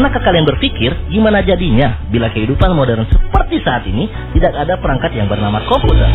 Pernahkah kalian berpikir gimana jadinya bila kehidupan modern seperti saat ini tidak ada perangkat yang bernama komputer?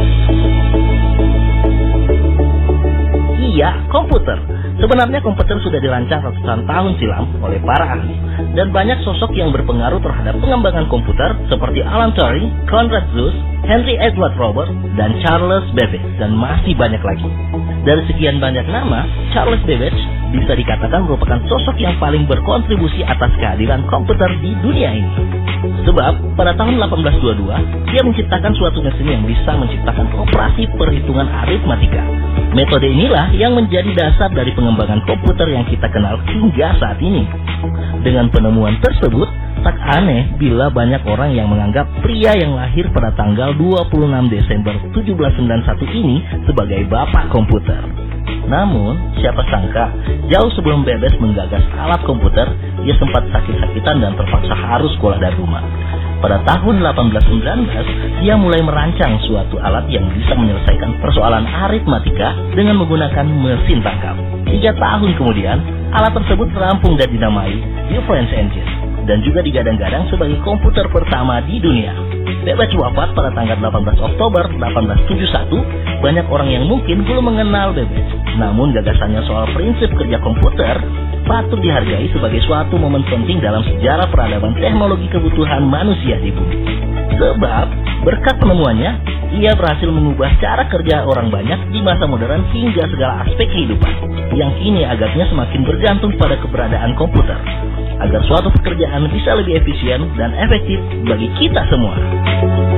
Iya, komputer. Sebenarnya komputer sudah dirancang ratusan tahun silam oleh para ahli, dan banyak sosok yang berpengaruh terhadap pengembangan komputer seperti Alan Turing, Conrad Zuse, Henry Edward Roberts, dan Charles Babbage, dan masih banyak lagi. Dari sekian banyak nama, Charles Babbage bisa dikatakan merupakan sosok yang paling berkontribusi atas kehadiran komputer di dunia ini. Sebab, pada tahun 1822, dia menciptakan suatu mesin yang bisa menciptakan operasi perhitungan aritmatika. Metode inilah yang menjadi dasar dari pengembangan komputer yang kita kenal hingga saat ini. Dengan penemuan tersebut, tak aneh bila banyak orang yang menganggap pria yang lahir pada tanggal 26 Desember 1791 ini sebagai bapak komputer. Namun, siapa sangka, jauh sebelum Babbage menggagas alat komputer, dia sempat sakit-sakitan dan terpaksa harus sekolah dari rumah. Pada tahun 1819, dia mulai merancang suatu alat yang bisa menyelesaikan persoalan aritmatika dengan menggunakan mesin tangkap. 3 tahun kemudian, alat tersebut rampung dan dinamai Difference Engine, dan juga digadang-gadang sebagai komputer pertama di dunia. Babbage wafat pada tanggal 18 Oktober 1871. Banyak orang yang mungkin belum mengenal Babbage, namun gagasannya soal prinsip kerja komputer patut dihargai sebagai suatu momen penting dalam sejarah peradaban teknologi kebutuhan manusia di bumi. Sebab, berkat penemuannya, ia berhasil mengubah cara kerja orang banyak di masa modern hingga segala aspek kehidupan, yang kini agaknya semakin bergantung pada keberadaan komputer, agar suatu pekerjaan bisa lebih efisien dan efektif bagi kita semua.